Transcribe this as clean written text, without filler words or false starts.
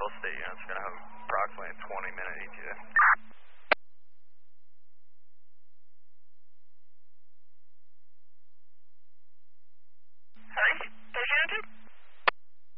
both state units are going to have approximately a 20-minute ETA.